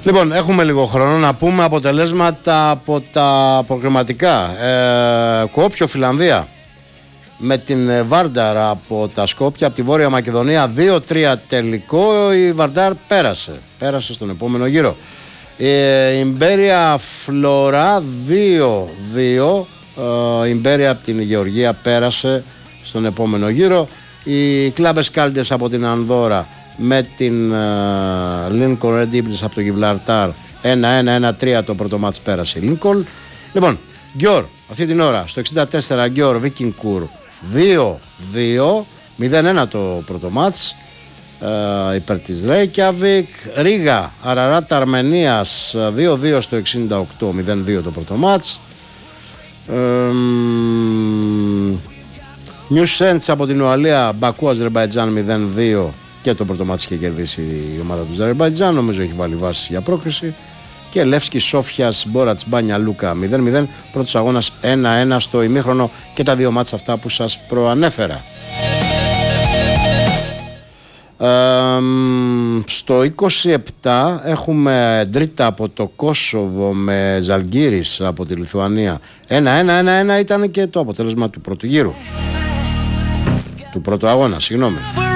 Λοιπόν, έχουμε λίγο χρόνο να πούμε αποτελέσματα από τα προκριματικά. Κουόπιο Φιλανδία με την Βάρνταρ από τα Σκόπια, από τη Βόρεια Μακεδονία, 2-3 τελικό. Η Βάρνταρ πέρασε στον επόμενο γύρο. Η Ιμπέρια Φλωρά 2-2. Η Ιμπέρια από την Γεωργία πέρασε στον επόμενο γύρο. Οι Κλάμπες Κάλντες από την Ανδώρα με την Lincoln Red Eagles από το Γιβλαρτάρ 1-1-1-3 το πρώτο μάτς, πέρασε η Lincoln. Λοιπόν, Γκιόρ αυτή την ώρα στο 64, Γκιόρ Βίκινγκουρ 2-2, 0-1 το πρώτο μάτς υπέρ της Ρέικιαβικ. Ρίγα Αραράτ Αρμενίας 2-2 στο 68, 0-2 το πρώτο μάτς. Νιου Σέντς από την Ουαλία Μπακού Αζερμπαϊτζάν 0-2 και το πρώτο μάτς είχε κερδίσει η ομάδα του Αζερμπαϊτζάν, νομίζω έχει βάλει βάση για πρόκριση. Και Λεύσκι Σόφιας Μπόρατς Μπάνια Λούκα 0-0, πρώτος αγώνας 1-1 στο ημίχρονο και τα δύο μάτς αυτά που σας προανέφερα. Στο 27 έχουμε Ντρίτα από το Κόσοβο με Ζαλγκίρις από τη Λιθουανία 1-1 ήταν και το αποτέλεσμα του πρώτου γύρου, του πρώτου αγώνα, συγγνώμη.